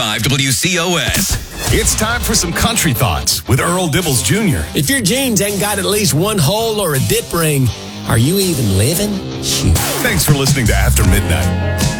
WCOS. It's time for some country thoughts with Earl Dibbles Jr. If your jeans ain't got at least one hole or a dip ring, are you even living? Shoot. Thanks for listening to After Midnight.